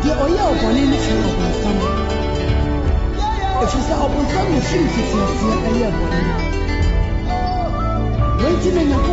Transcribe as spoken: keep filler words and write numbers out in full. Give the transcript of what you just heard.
the oya obone ni fi obonsam efisa obonsam ni fi fi fi aye obone wenti na